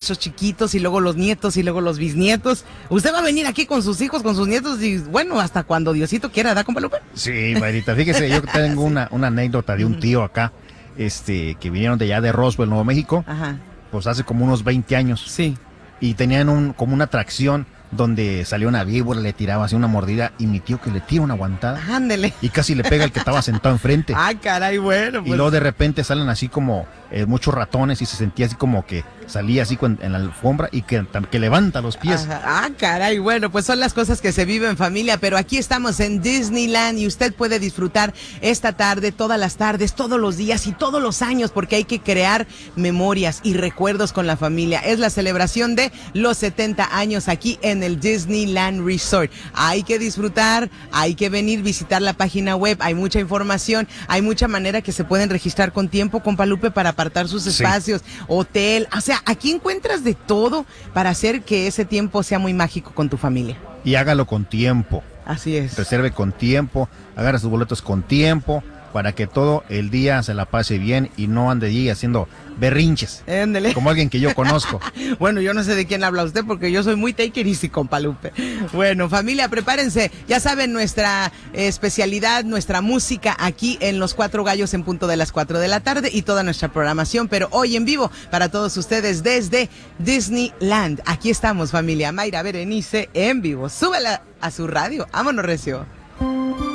nuestros chiquitos y luego los nietos y luego los bisnietos. Usted va a venir aquí con sus hijos, con sus nietos y bueno, hasta cuando Diosito quiera, ¿da, compa Lupe? Sí, Mayrita, fíjese, yo tengo una anécdota de un tío acá, que vinieron de allá de Roswell, Nuevo México, Ajá. pues hace como unos 20 años. Sí. Y tenían como una atracción donde salió una víbora, le tiraba así una mordida y mi tío que le tira una aguantada Ándele. y casi le pega al que estaba sentado enfrente. Ah, caray, bueno. Y Pues. luego de repente salen así como muchos ratones y se sentía así como que salía así en la alfombra y que levanta los pies. Ajá. Ah, caray, bueno, pues son las cosas que se viven en familia, pero aquí estamos en Disneyland y usted puede disfrutar esta tarde, todas las tardes, todos los días y todos los años, porque hay que crear memorias y recuerdos con la familia. Es la celebración de los 70 años aquí en el Disneyland Resort. Hay que disfrutar, hay que venir, visitar la página web, hay mucha información, hay mucha manera que se pueden registrar con tiempo, compa Lupe, para apartar sus espacios, hotel, o sea, aquí encuentras de todo para hacer que ese tiempo sea muy mágico con tu familia. Y hágalo con tiempo. Así es. Reserve con tiempo, agarra sus boletos con tiempo, para que todo el día se la pase bien y no ande allí haciendo berrinches. Éndele. Como alguien que yo conozco. Bueno, yo no sé de quién habla usted porque yo soy muy take it easy, compa Lupe. Bueno, familia, prepárense. Ya saben, nuestra especialidad, nuestra música aquí en Los Cuatro Gallos en punto de las 4 de la tarde y toda nuestra programación, pero hoy en vivo para todos ustedes desde Disneyland. Aquí estamos, familia. Mayra Berenice en vivo. Súbela a su radio. Vámonos, recio.